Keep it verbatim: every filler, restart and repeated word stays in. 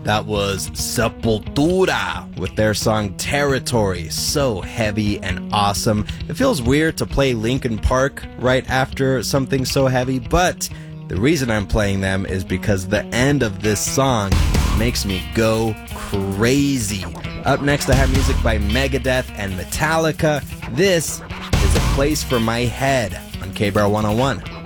That was Sepultura with their song Territory. So heavy and awesome. It feels weird to play Linkin Park right after something so heavy, but the reason I'm playing them is because the end of this song makes me go crazy. Up next, I have music by Megadeth and Metallica. This is A Place for My Head on K B R one oh one.